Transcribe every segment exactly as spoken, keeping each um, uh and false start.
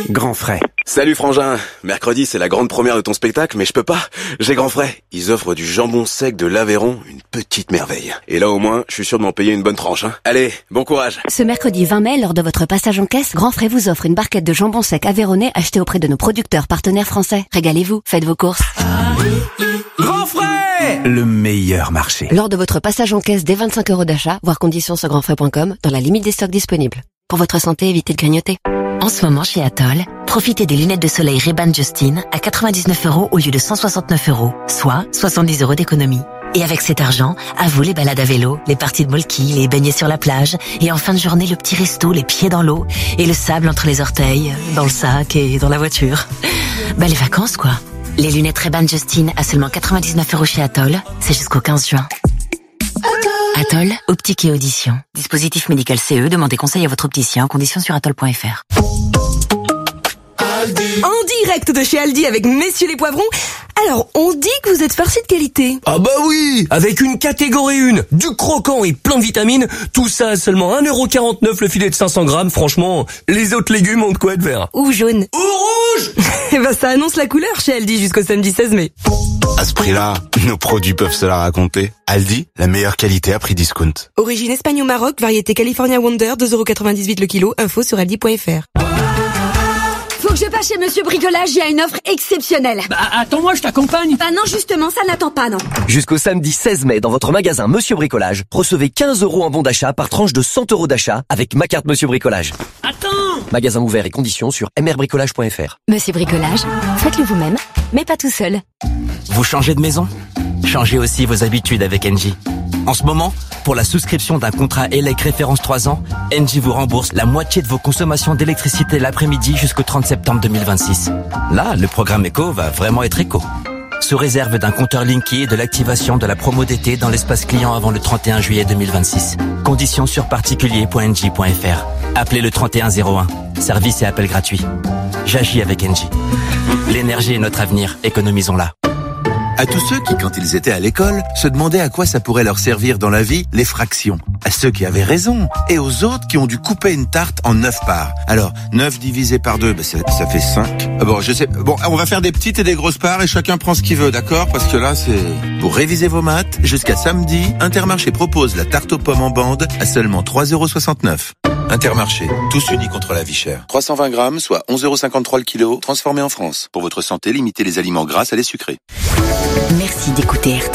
Grand frais. Salut Frangin, mercredi c'est la grande première de ton spectacle, mais je peux pas, j'ai Grand frais. Ils offrent du jambon sec de l'Aveyron, une petite merveille. Et là au moins, je suis sûr de m'en payer une bonne tranche. Hein. Allez, bon courage. Ce mercredi vingt mai, lors de votre passage en caisse, Grand frais vous offre une barquette de jambon sec aveyronnais achetée auprès de nos producteurs partenaires français. Régalez-vous, faites vos courses. Grand frais, le meilleur marché. Lors de votre passage en caisse dès vingt-cinq euros d'achat, voir conditions sur grand frais point com, dans la limite des stocks disponibles. Pour votre santé, évitez de grignoter. En ce moment, chez Atoll, profitez des lunettes de soleil Ray-Ban Justin à quatre-vingt-dix-neuf euros au lieu de cent soixante-neuf euros, soit soixante-dix euros d'économie. Et avec cet argent, à vous les balades à vélo, les parties de molki, les beignets sur la plage, et en fin de journée, le petit resto, les pieds dans l'eau, et le sable entre les orteils, dans le sac et dans la voiture. Bah, les vacances, quoi. Les lunettes Ray-Ban Justin à seulement quatre-vingt-dix-neuf euros chez Atoll, c'est jusqu'au quinze juin. Atoll, optique et audition. Dispositif médical C E, demandez conseil à votre opticien, conditions sur atoll point f r. En direct de chez Aldi avec messieurs les poivrons. Alors, on dit que vous êtes farcis de qualité. Ah bah oui, avec une catégorie un, du croquant et plein de vitamines, tout ça à seulement un euro quarante-neuf le filet de cinq cents grammes, franchement, les autres légumes ont de quoi être verts. Ou jaune. Ou rouge. Eh ben ça annonce la couleur chez Aldi jusqu'au samedi seize mai. À ce prix-là, nos produits peuvent se la raconter. Aldi, la meilleure qualité à prix discount. Origine Espagne au Maroc, variété California Wonder, deux euros quatre-vingt-dix-huit le kilo, info sur aldi point f r. Faut que je passe chez Monsieur Bricolage, il y a une offre exceptionnelle. Bah attends-moi, je t'accompagne. Bah non, justement, ça n'attend pas, non. Jusqu'au samedi seize mai, dans votre magasin Monsieur Bricolage, recevez quinze euros en bon d'achat par tranche de cent euros d'achat avec ma carte Monsieur Bricolage. Attends. Magasin ouvert et conditions sur m r bricolage point f r. Monsieur Bricolage, faites-le vous-même, mais pas tout seul. Vous changez de maison ? Changez aussi vos habitudes avec Engie. En ce moment, pour la souscription d'un contrat E L E C référence trois ans, Engie vous rembourse la moitié de vos consommations d'électricité l'après-midi jusqu'au trente septembre deux mille vingt-six. Là, le programme éco va vraiment être éco. Sous réserve d'un compteur Linky et de l'activation de la promo d'été dans l'espace client avant le trente et un juillet deux mille vingt-six. Conditions sur particulier point engie point f r. Appelez le trente et un zéro un. Service et appel gratuit. J'agis avec Engie. L'énergie est notre avenir. Économisons-la. À tous ceux qui, quand ils étaient à l'école, se demandaient à quoi ça pourrait leur servir dans la vie, les fractions. À ceux qui avaient raison, et aux autres qui ont dû couper une tarte en neuf parts. Alors, neuf divisé par deux, bah ça, ça fait cinq. Bon, je sais, bon, on va faire des petites et des grosses parts et chacun prend ce qu'il veut, d'accord? Parce que là, c'est... Pour réviser vos maths, jusqu'à samedi, Intermarché propose la tarte aux pommes en bande à seulement trois euros soixante-neuf. Intermarché, tous unis contre la vie chère. trois cent vingt grammes, soit onze euros cinquante-trois le kilo, transformé en France. Pour votre santé, limitez les aliments gras à les sucrés. Merci d'écouter R T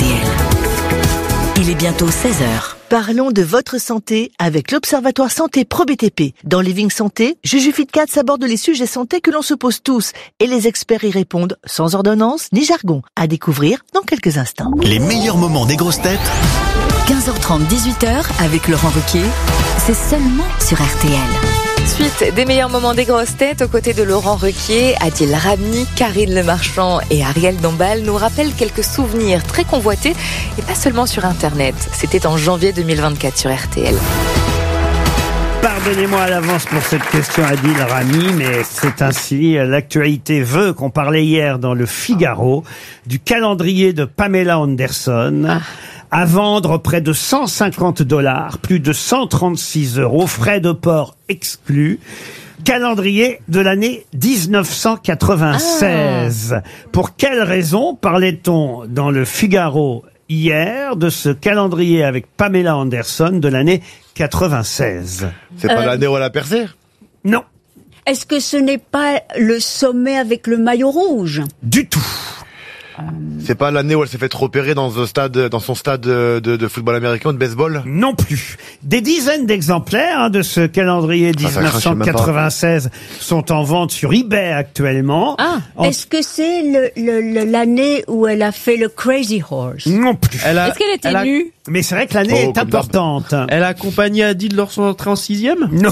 L. Il est bientôt seize heures. Parlons de votre santé avec l'Observatoire Santé Pro B T P. Dans Living Santé, Juju Fitcats aborde les sujets santé que l'on se pose tous et les experts y répondent sans ordonnance ni jargon. À découvrir dans quelques instants. Les meilleurs moments des grosses têtes. quinze heures trente, dix-huit heures avec Laurent Ruquier. C'est seulement sur R T L. Suite des meilleurs moments des grosses têtes aux côtés de Laurent Ruquier, Adil Rami, Karine Lemarchand et Ariel Dombal nous rappellent quelques souvenirs très convoités et pas seulement sur Internet. C'était en janvier deux mille vingt-quatre sur R T L. Pardonnez-moi à l'avance pour cette question, Adil Rami, mais c'est ainsi. L'actualité veut qu'on parlait hier dans le Figaro du calendrier de Pamela Anderson. Ah. À vendre près de cent cinquante dollars, plus de cent trente-six euros, frais de port exclus. Calendrier de l'année dix-neuf cent quatre-vingt-seize. Ah. Pour quelle raison parlait-on dans le Figaro hier de ce calendrier avec Pamela Anderson de l'année quatre-vingt-seize? C'est pas euh... l'année où elle a percé? Non. Est-ce que ce n'est pas le sommet avec le maillot rouge? Du tout. C'est pas l'année où elle s'est fait opérer dans un stade, dans son stade de, de football américain ou de baseball? Non plus. Des dizaines d'exemplaires hein, de ce calendrier dix-neuf cent quatre-vingt-seize sont en vente sur eBay actuellement. Ah, en... est-ce que c'est le, le, le, l'année où elle a fait le Crazy Horse? Non plus. Elle a, est-ce qu'elle était nue? A... Mais c'est vrai que l'année oh, est importante. Elle a accompagné Adil lors de son entrée en sixième? Non.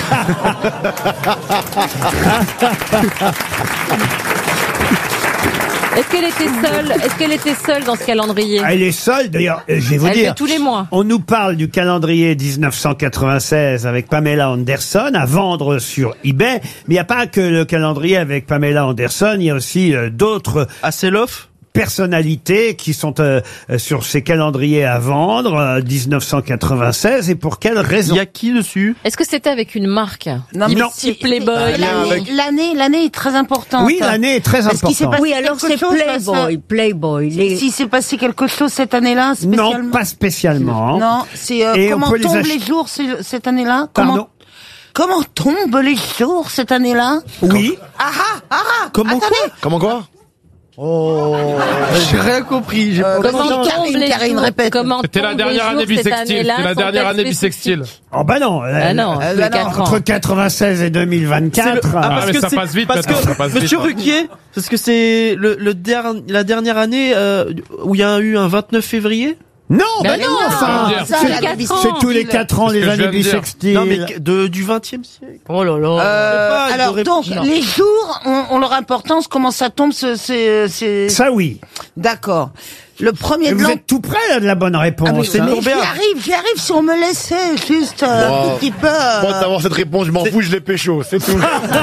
Est-ce qu'elle était seule? Est-ce qu'elle était seule dans ce calendrier? Elle est seule, d'ailleurs, je vais vous elle dire. Elle fait tous les mois. On nous parle du calendrier dix-neuf cent quatre-vingt-seize avec Pamela Anderson à vendre sur eBay. Mais il n'y a pas que le calendrier avec Pamela Anderson, il y a aussi euh, d'autres... Hasselhoff? personnalités qui sont euh, sur ces calendriers à vendre, euh, dix-neuf cent quatre-vingt-seize, et pour quelle raison? Il y a qui dessus? Est-ce que c'était avec une marque? Non, mais Non. Si Playboy. L'année, l'année, l'année est très importante. Oui, l'année est très Parce qu'il s'est importante. passé Oui, alors quelque c'est chose, Playboy, Playboy. Les... Si s'est passé quelque chose cette année-là, spécialement. Non, pas spécialement. Non, c'est euh, Et on comment peut les tombent ach- les jours ce- cette année-là? Pardon? Comment Comment tombent les jours cette année-là? Oui. Ah ah ah ah Comment Attendez. quoi Comment quoi Oh, j'ai rien compris. J'ai Euh, pas Comment Karine, tombent les Karine, jours? répète. Comment C'était la tombent dernière les année jours cette bissextile. année-là C'était la sans dernière être année spécifique? bissextile. Oh bah non. Ah non, Euh, tous les bah non, quatre ans. Entre quatre-vingt-seize et deux mille vingt-quatre. Ah, Ah, parce mais que ça c'est- passe vite parce maintenant, que ça passe Monsieur vite. Ruquier, parce que c'est le, le der- la dernière année euh, où il y a eu un vingt-neuf février. Non, Mais bah non, non, enfin, ça, c'est- les quatre ans. c'est tous les quatre ans C'est ce les que je années viens de dire. bissextiles. Non mais de, du vingtième siècle. Oh là là. Euh, pas, il alors aurait- donc non. les jours ont, ont leur importance. Comment ça tombe ce, c'est, c'est... Ça oui. D'accord. Le premier Et de vous l'an. êtes tout près là, de la bonne réponse. Ah, mais, c'est hein. mais tombé j'y à- arrive, j'y arrive si on me laissait juste euh, Wow. un tout petit peu. euh, Moi, d'avoir cette réponse, je m'en fous, je l'ai pécho, c'est tout.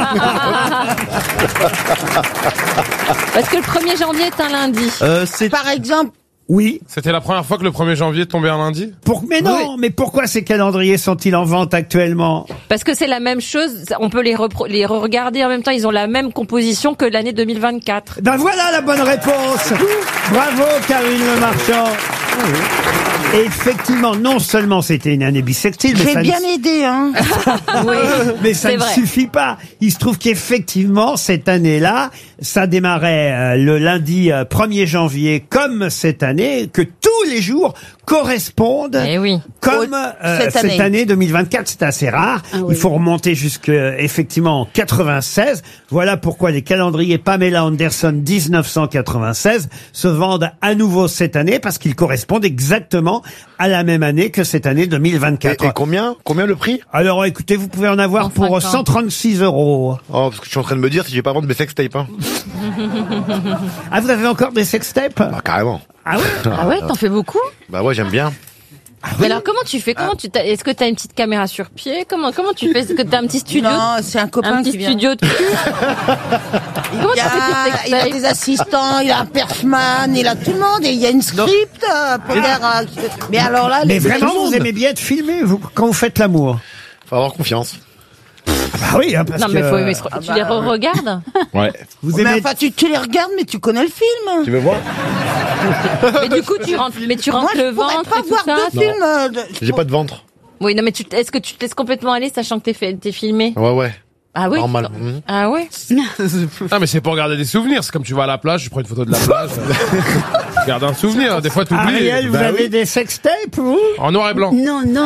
Parce que le premier janvier est un lundi. Euh, c'est Par exemple, Oui. C'était la première fois que le premier janvier tombait un lundi? Pour... Mais non, mais pourquoi ces calendriers sont-ils en vente actuellement? Parce que c'est la même chose. On peut les, repro- les regarder en même temps. Ils ont la même composition que l'année deux mille vingt-quatre. Ben voilà la bonne réponse. Bravo Karine Le Marchand. Et effectivement, non seulement c'était une année bissextile, mais j'ai ça ne- bien aidé, hein. Oui, mais ça c'est ne vrai. suffit pas. Il se trouve qu'effectivement, cette année-là, ça démarrait euh, le lundi euh, premier janvier, comme cette année, que tous les jours correspondent Eh oui. comme Au- euh, cette cette, année. année. deux mille vingt-quatre. C'est assez rare. Ah oui. Il faut remonter jusque effectivement en quatre-vingt-seize. Voilà pourquoi les calendriers Pamela Anderson dix-neuf cent quatre-vingt-seize se vendent à nouveau cette année, parce qu'ils correspondent exactement à la même année que cette année deux mille vingt-quatre. Et, et combien Combien le prix? Alors écoutez, vous pouvez en avoir pour cent cinquante. cent trente-six euros. Oh, parce que je suis en train de me dire si je vais pas vendre mes sextapes, hein. Ah, vous avez encore des sextapes? Bah, carrément. Ah ouais? Ah ouais, t'en fais beaucoup? Bah ouais, j'aime bien. Mais alors comment tu fais? Comment tu t'as- Est-ce que t'as une petite caméra sur pied? Comment comment tu fais? Est-ce que t'as un petit studio? Non, c'est un copain Un petit qui vient. studio de cul? Comment Il y tu fais tes a, il a sextapes? des assistants, il a un perchman, il a tout le monde, et il y a une script euh, pour dire. euh, mais alors là, Mais les vraiment, tout le vous monde. aimez bien être filmé, vous, quand vous faites l'amour? Faut avoir confiance. Bah oui, hein, parce Non mais que... faut aimer se- tu les re-regardes? Ouais. Vous Mais aimez... enfin, tu, tu les regardes, mais tu connais le film. Tu veux voir? Mais du coup tu rentres, mais tu rentres Moi, le je pourrais ventre pas et tout voir ça. deux Non. films. euh, de- J'ai pas de ventre. Oui, non mais tu, est-ce que tu te laisses complètement aller sachant que t'es fait, t'es filmé? Ouais, ouais. Ah oui. Normal. Mhm. Ah ouais. Ah, mais c'est pour garder des souvenirs. C'est comme tu vas à la plage, tu prends une photo de la plage. Tu gardes un souvenir. Des fois, t'oublies. Ariel, vous Bah avez oui. des sextapes, vous? En noir et blanc. Non, non.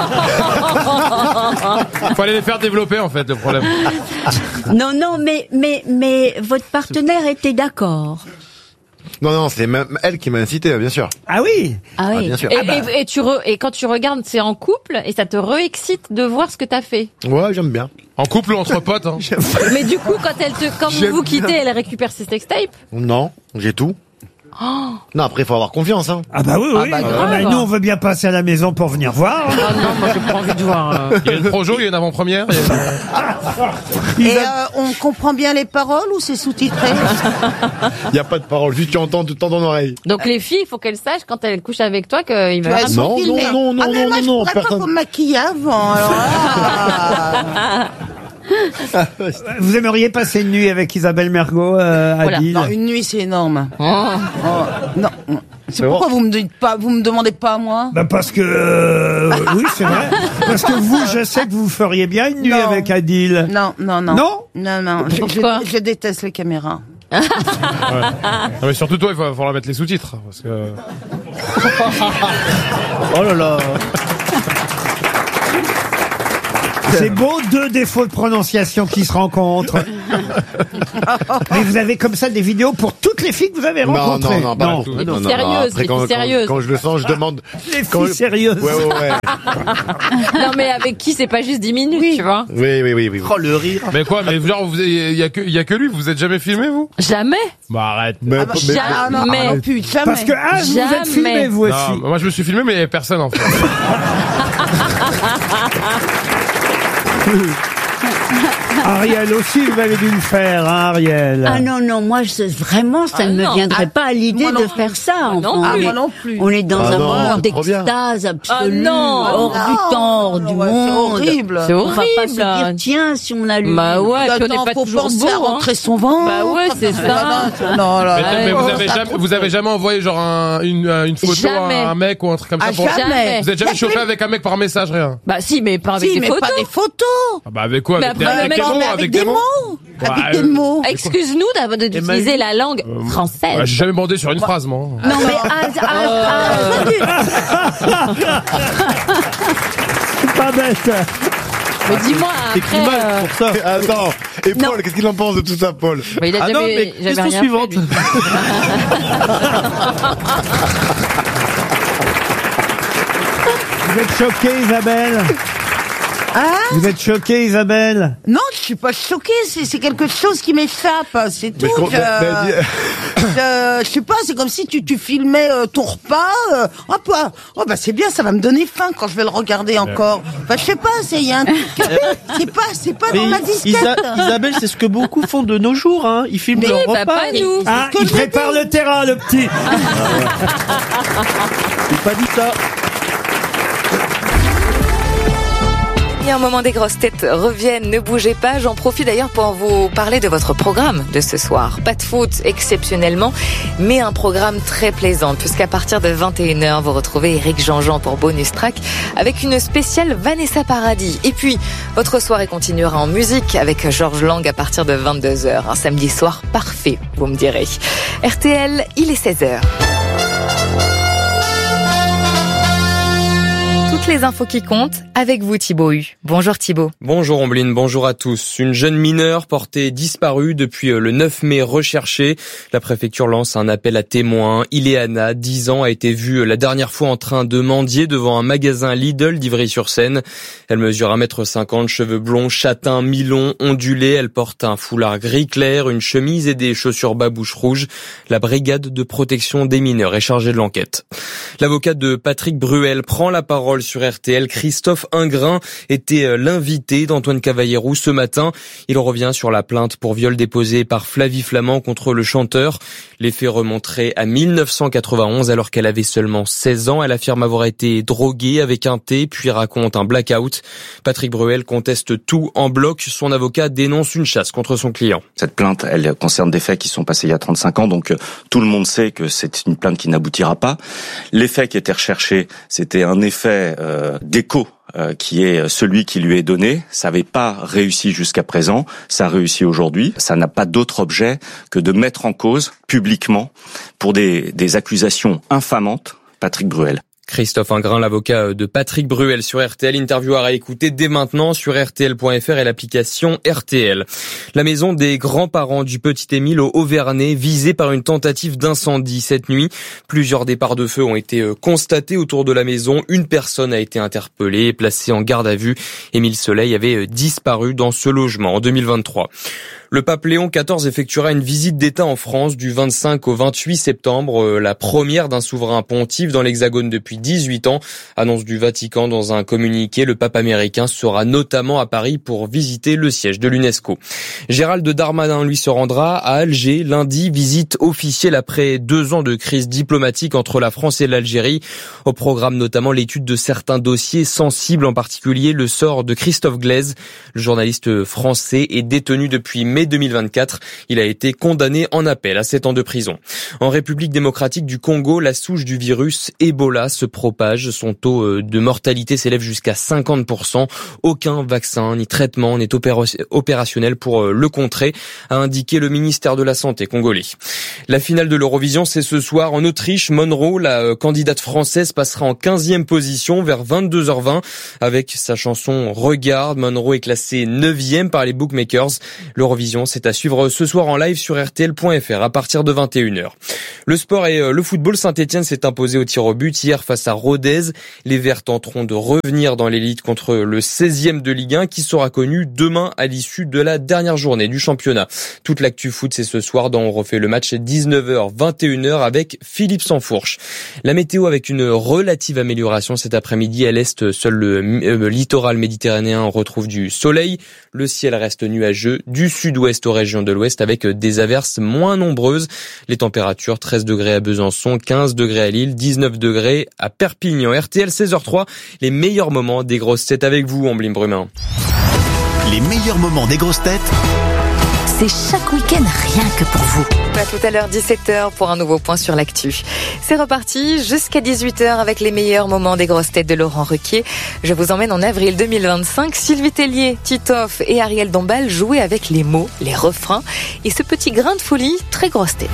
Faut aller les faire développer, en fait, le problème. Non, non, mais, mais, mais votre partenaire était d'accord. Non, non, c'est même elle qui m'a incité, bien sûr. Ah oui? Ah oui. Ah, bien sûr. Et, Ah bah. et- et tu re- et quand tu regardes, c'est en couple et ça te re-excite de voir ce que t'as fait. Ouais, j'aime bien. En couple ou entre potes, hein. Mais du coup, quand elle te, quand vous J'aime vous quittez, bien. elle récupère ses sextapes. Non, j'ai tout. Oh. Non, après, il faut avoir confiance, hein. Ah bah oui, Ah oui. bah Ah grave. bah, nous, on veut bien passer à la maison pour venir voir. Ah non, moi j'ai pas envie de voir. euh. Il y a une projo, il y a une avant-première. il y a- Et euh, on comprend bien les paroles ou c'est sous-titré? Il y a pas de parole, juste tu entends tout le temps dans l'oreille. Donc les filles, il faut qu'elles sachent quand elles couchent avec toi qu'ils veulent. Ouais, elles sont Non, filmées. non, non, ah, mais non, moi, non, je non, pourrais pas personne. vous maquiller avant. Alors là. Vous aimeriez passer une nuit avec Isabelle Mergo, euh, Voilà. Adil? Non, une nuit, c'est énorme. Oh. Oh, non. C'est Mais pourquoi bon. vous me dites pas, vous me demandez pas à moi? Bah parce que... euh, oui, c'est vrai. Parce que vous, je sais que vous feriez bien une nuit Non. avec Adil. Non, non, non. Non Non, non. Je, Pourquoi je déteste les caméras. Ouais. Non, mais surtout toi, il va falloir mettre les sous-titres. Parce que. Oh là là. C'est beau, deux défauts de prononciation qui se rencontrent. Mais vous avez comme ça des vidéos pour toutes les filles que vous avez Non, rencontrées. non, non, pas du tout. Les Non, filles non, sérieuses, après, les quand, filles quand- sérieuses. Quand je le sens, je demande. Les Quand filles je- sérieuses. Ouais, ouais, ouais. Non mais avec qui c'est pas juste dix minutes, tu vois. Oui, oui, oui, oui. Oh le rire. Mais quoi, mais genre, vous- il y a que, il y a que lui, vous êtes jamais filmé, vous? Jamais. Bah, arrête. Mais, Ah bah, mais- ah non, jamais. ah non, plus, jamais. Parce que, ah, vous Jamais. êtes filmé, vous aussi. Non, moi je me suis filmé, mais il y avait personne, en fait. Ariel aussi, vous avez dû le faire, hein, Ariel. Ah non, non, moi, je, vraiment, ça Ah ne me non. viendrait Ah, pas à l'idée moi non de plus. faire ça. Ah non Enfin, plus. on, est, Moi non plus. on est dans Ah un non, moment c'est trop bien. d'extase absolue, Ah non. hors Ah du non. temps, hors du Ouais, c'est monde. horrible. C'est On va pas se horrible. dire, tiens, si on a lu... Bah ouais, puis on Attends, n'est pas faut toujours penser beau, à hein. rentrer son ventre. Bah ouais, c'est ça. Non, là, Mais, mais oh, vous avez ça jamais, trop vous avez fait. jamais envoyé genre un, une, euh, une photo Jamais. à un mec ou un truc comme ça Ah, pour... jamais. Vous êtes jamais chauffé avec un mec par message, rien? Bah si, mais pas avec Si, des mais photos. pas des photos. Ah bah avec quoi? Mais Avec des, après, le avec mec, des non, mots? mais Avec Avec des des mots? mots. Ouais, Avec quel euh, mot? Excuse-nous d'avoir- d'utiliser la langue française. Ouais, j'ai jamais bandé sur une phrase, moi. Non, mais... Ah, ah, ah, C'est pas bête. Mais dis-moi C'est après. climat, euh, pour ça. Attends. Et Non. Paul, qu'est-ce qu'il en pense de tout ça, Paul? bah, il a Ah jamais, non, mais jamais question rien suivante. fait, lui. Vous êtes choquée, Isabelle? Hein? Vous êtes choquée, Isabelle? Non, je suis pas choquée, c'est c'est quelque chose qui m'échappe, c'est tout. Mais qu'on- Je, mais- mais- je, je sais pas, c'est comme si tu, tu filmais euh, ton repas. Euh, hop, ah, oh bah c'est bien, ça va me donner faim quand je vais le regarder encore. Bah je sais pas, c'est y a un truc, c'est pas, c'est pas Mais dans la disquette. Isa- Isabelle, c'est ce que beaucoup font de nos jours, hein. Ils filment Mais leur bah, repas. pas nous. Ah, que il je prépare le terrain, le petit. J'ai pas dit ça. Et un moment des grosses têtes reviennent, ne bougez pas. J'en profite d'ailleurs pour vous parler de votre programme de ce soir. Pas de foot exceptionnellement, mais un programme très plaisant puisqu'à partir de vingt et une heures, vous retrouvez Eric Jean-Jean pour Bonus Track avec une spéciale Vanessa Paradis. Et puis, votre soirée continuera en musique avec Georges Lang à partir de vingt-deux heures. Un samedi soir parfait, vous me direz. R T L, il est seize heures. Toutes les infos qui comptent avec vous Thibaut Hu. Bonjour Thibaut. Bonjour Ombline, bonjour à tous. Une jeune mineure portée disparue depuis le neuf mai recherchée. La préfecture lance un appel à témoins. Ileana, dix ans, a été vue la dernière fois en train de mendier devant un magasin Lidl d'Ivry-sur-Seine. Elle mesure un mètre cinquante, cheveux blonds, châtains, mi-longs, ondulés. Elle porte un foulard gris clair, une chemise et des chaussures babouches rouges. La brigade de protection des mineurs est chargée de l'enquête. L'avocat de Patrick Bruel prend la parole sur R T L. Christophe Ingrain était l'invité d'Antoine Cavallero ce matin. Il revient sur la plainte pour viol déposée par Flavie Flament contre le chanteur. Les faits remonteraient à mille neuf cent quatre-vingt-onze alors qu'elle avait seulement seize ans. Elle affirme avoir été droguée avec un thé puis raconte un blackout. Patrick Bruel conteste tout en bloc. Son avocat dénonce une chasse contre son client. Cette plainte, elle concerne des faits qui sont passés il y a trente-cinq ans, donc euh, tout le monde sait que c'est une plainte qui n'aboutira pas. L'effet qui était recherché, c'était un effet euh, d'écho euh, qui est celui qui lui est donné. Ça n'avait pas réussi jusqu'à présent, ça réussit aujourd'hui. Ça n'a pas d'autre objet que de mettre en cause publiquement, pour des, des accusations infamantes, Patrick Bruel. Christophe Ingrain, l'avocat de Patrick Bruel sur R T L, interview à réécouter dès maintenant sur R T L point F R et l'application R T L. La maison des grands-parents du petit Émile au Haut-Vernay, visée par une tentative d'incendie cette nuit. Plusieurs départs de feu ont été constatés autour de la maison. Une personne a été interpellée et placée en garde à vue. Émile Soleil avait disparu dans ce logement en deux mille vingt-trois. Le pape Léon quatorze effectuera une visite d'État en France du vingt-cinq au vingt-huit septembre, la première d'un souverain pontife dans l'Hexagone depuis dix-huit ans. Annonce du Vatican dans un communiqué, le pape américain sera notamment à Paris pour visiter le siège de l'UNESCO. Gérald Darmanin, lui, se rendra à Alger lundi, visite officielle après deux ans de crise diplomatique entre la France et l'Algérie. Au programme notamment l'étude de certains dossiers sensibles, en particulier le sort de Christophe Glaise. Le journaliste français est détenu depuis mai deux mille vingt-quatre. Il a été condamné en appel à sept ans de prison. En République démocratique du Congo, la souche du virus Ebola se propage. Son taux de mortalité s'élève jusqu'à cinquante pour cent. Aucun vaccin ni traitement n'est opérationnel pour le contrer, a indiqué le ministère de la Santé congolais. La finale de l'Eurovision, c'est ce soir en Autriche. Monroe, la candidate française, passera en quinzième position vers vingt-deux heures vingt avec sa chanson Regarde. Monroe est classée neuvième par les bookmakers. L'Eurovision télévision. C'est à suivre ce soir en live sur R T L point F R à partir de vingt et une heures. Le sport et le football, Saint-Etienne s'est imposé au tir au but hier face à Rodez. Les Verts tenteront de revenir dans l'élite contre le seizième de Ligue un qui sera connu demain à l'issue de la dernière journée du championnat. Toute l'actu foot, c'est ce soir dans On refait le match dix-neuf heures vingt et une heures avec Philippe Sansfourche. La météo avec une relative amélioration cet après-midi à l'est, seul le, le littoral méditerranéen retrouve du soleil. Le ciel reste nuageux du sud-ouest aux régions de l'ouest avec des averses moins nombreuses. Les températures treize degrés à Besançon, quinze degrés à Lille, dix-neuf degrés à Perpignan. R T L seize heures zéro trois, les meilleurs moments des grosses têtes avec vous, Ambline Brumin. Les meilleurs moments des grosses têtes, c'est chaque week-end rien que pour vous. À tout à l'heure, dix-sept heures pour un nouveau point sur l'actu. C'est reparti jusqu'à dix-huit heures avec les meilleurs moments des grosses têtes de Laurent Ruquier. Je vous emmène en avril deux mille vingt-cinq. Sylvie Tellier, Titoff et Ariel Dombal jouaient avec les mots, les refrains et ce petit grain de folie très grosse tête.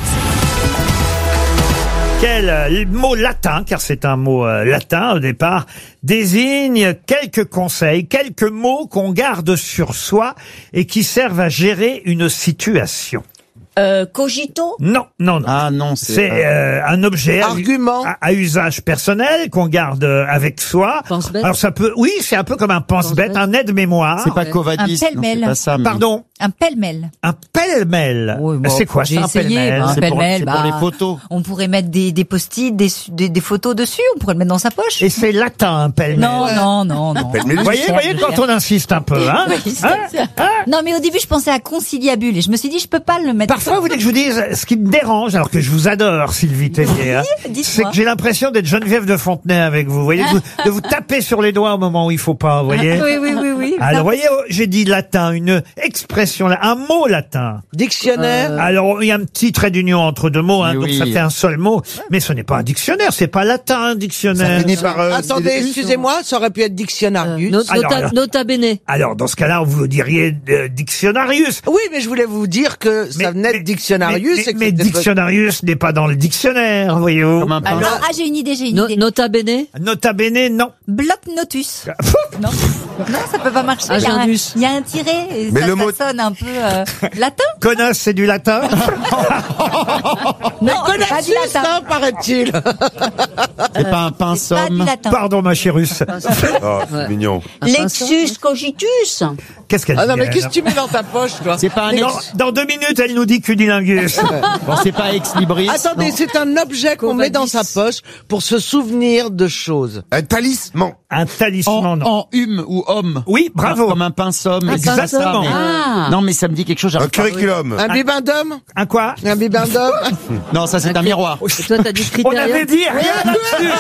Quel euh, mot latin, car c'est un mot euh, latin au départ, désigne quelques conseils, quelques mots qu'on garde sur soi et qui servent à gérer une situation. Euh, cogito? Non, non, non. Ah non, c'est, c'est euh, un objet à, Argument. à, à usage personnel qu'on garde euh, avec soi. Pense-bête. Alors ça peut, oui, c'est un peu comme un pense-bête, un aide-mémoire. c'est pas Covadis, Un non, pêle-mêle. c'est pas ça. mais- Pardon, Un pêle-mêle. un pêle-mêle. Oui, bon, c'est quoi j'ai ça, un essayé, pêle-mêle bah, un C'est pour, pêle-mêle, c'est pour bah, les photos. On pourrait mettre des, des post-it, des, su- des, des photos dessus, on pourrait le mettre dans sa poche. Et c'est latin, un pêle-mêle. Non, non, non, non. Vous voyez, vous voyez quand on insiste un peu, hein, Oui, c'est Hein ça. Non, mais au début, je pensais à conciliabule et je me suis dit, je peux pas le mettre. Parfois, vous voulez que je vous dise ce qui me dérange, alors que je vous adore, Sylvie Tellier, hein, dites-moi. c'est que j'ai l'impression d'être Geneviève de Fontenay avec vous. Vous voyez, de vous, de vous taper sur les doigts au moment où il faut pas, vous voyez. Oui, oui, oui, oui. Alors, vous voyez, oh, j'ai dit latin, une expression, un mot latin. Dictionnaire. Euh, Alors, il y a un petit trait d'union entre deux mots, hein, Mais donc oui. ça fait un seul mot. Mais ce n'est pas un dictionnaire, c'est pas latin, un dictionnaire. Ça finit par, euh, Attendez, c'est- excusez-moi, ça aurait pu être dictionnarius. Not- Alors, nota, alors. nota bene. Alors, dans ce cas-là, vous diriez euh, dictionarius. Oui, mais je voulais vous dire que ça venait de dictionnarius. Mais, et que mais c'était- dictionarius n'est pas dans le dictionnaire, voyez-vous. Comme un pince. Alors, ah, j'ai une idée, j'ai une No- idée. nota bene. Nota bene, non. Bloc notus. non. Non, ça peut pas marcher. Il y, a un, Agendus. il y a un tiret et Mais ça, le ça mot- sonne un peu euh, latin. Connasse, c'est du latin. Mais Non, c'est pas du connassus, latin. ça, paraît-il. C'est pas un C'est pas du pinsomme. latin. Pardon, ma chérus. Oh, c'est mignon. Lexus cogitus. Qu'est-ce qu'elle Ah non, dit, mais elle qu'est-ce que tu mets dans ta poche, toi? C'est pas un dans, ex. dans deux minutes, elle nous dit cunilingus. Bon, c'est pas ex libris. Attendez, non. c'est un objet qu'on met dans sa poche pour se souvenir de choses. Un talisman. Un talisman, En, non. en hume ou homme. Oui, bravo. Comme un pinsomme. Un c'est pas ça, pinsomme. mais- Ah. Non, mais ça me dit quelque chose. Un j'arrive pas à- curriculum. Un bibendum? Un quoi? Un bibendum? Non, ça c'est un miroir. Et toi, t'as dit On critérium. avait dit rien là-dessus.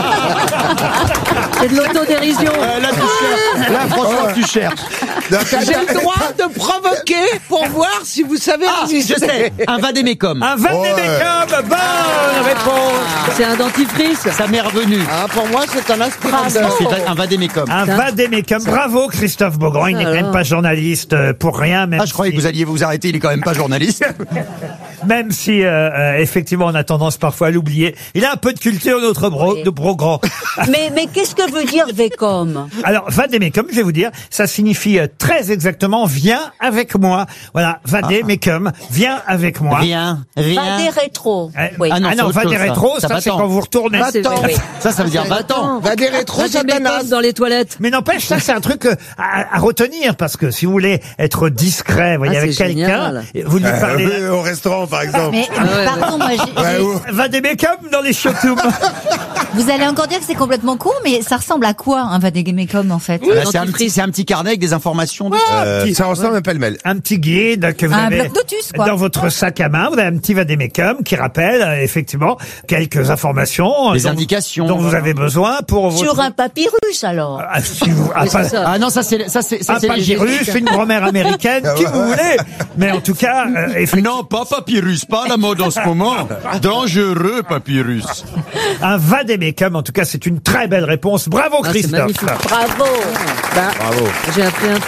C'est de l'autodérision. Euh, là, tu cherches. Là, franchement, tu cherches. J'ai le droit de provoquer pour voir si vous savez Ah, je résister. sais. Un vadémécum. Un vadémécum, bonne réponse. C'est un dentifrice. Ça m'est revenu. Ah, pour moi, c'est un aspirateur. C'est va- un vadémécum. Un vadémécum. Bravo, Christophe Beaugrand. Il n'est quand même pas journaliste euh, pour rien. Même Ah, je croyais si- que vous alliez vous arrêter. Il est quand même pas journaliste. Même si, euh, euh, effectivement, on a tendance parfois à l'oublier. Il a un peu de culture, notre bro, de Beaugrand. Mais, mais qu'est-ce que veut dire vécom? Alors, vadémécum, je vais vous dire, ça signifie euh, très exactement viens avec moi. Voilà, vadémécum, viens avec moi. Rien, rien. Pas des rétros. Euh, Oui. Ah non, c'est autre va chose, des ça. rétros, Ça ça, va c'est tant. quand vous retournez. Va t'en. Oui. Ça, ça veut dire va-t'en. Va des rétros, Vas-y, ça mets t'anasse. comme dans les toilettes. Mais n'empêche, ça c'est un truc euh, à, à retenir parce que si vous voulez être discret, vous voyez, Ah, avec c'est quelqu'un, génial. vous lui Euh, parlez. oui, au restaurant, par exemple. Mais, mais pardon, moi, j'ai- Ouais, j'ai- ou- Vadémécum dans les chiotoums. vous allez encore dire que c'est complètement con, mais ça ressemble à quoi un vadémécum en fait? Bah, c'est, un petit, c'est un petit carnet avec des informations. dessus. Euh, ça ressemble à un pêle-mêle. Un petit guide que vous Un avez bloc notus, quoi. dans votre sac à main. Vous avez un petit vadémécum qui rappelle euh, effectivement quelques informations, Des dont, indications. dont vous avez besoin pour votre. Sur un papyrus, alors. Ah, si vous- ah, Oui, c'est pas- ça. Ah non, ça c'est ça c'est ça un c'est les papyrus, une grand-mère américaine, qui vous voulez. Mais en tout cas, euh, effectivement, Non, pas papyrus, pas la mode en ce moment. Dangereux papyrus. un vadémécum, en tout cas, c'est une très belle réponse. Bravo Ah, c'est Christophe. magnifique. Bravo. Bah, Bravo. J'ai appris un truc.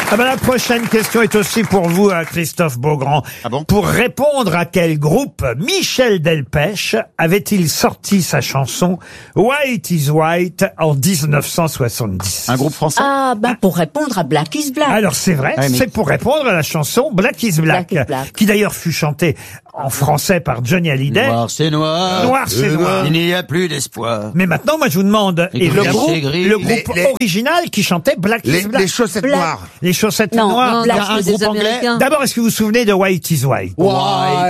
Ah ben la prochaine question est aussi pour vous, hein, Christophe Beaugrand. Ah bon? Pour répondre à quel groupe Michel Delpech avait-il sorti sa chanson White is White en dix-neuf cent soixante-dix? Un groupe français? Ah, bah, pour répondre à Black is Black. Alors c'est vrai, Ouais, mais- c'est pour répondre à la chanson Black is Black, Black is Black. qui d'ailleurs fut chantée en français par Johnny Hallyday. Noir c'est noir. Noir, c'est noir. Il n'y a plus d'espoir. Mais maintenant, moi, je vous demande, Et et le gris, groupe, c'est gris. le groupe Les- les- original qui chantait Black Les, is Black. les chaussettes Black. noires. Les chaussettes Non, noires. non, Il y a non, un c'est des groupe anglais. Américains. D'abord, est-ce que vous vous souvenez de White is White? White